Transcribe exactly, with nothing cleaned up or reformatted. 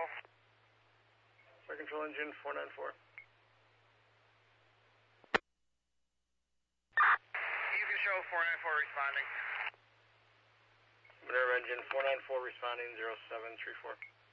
control. Flight control engine four nine four. You control four nine four responding. Minerva engine four nine four responding zero seven three four.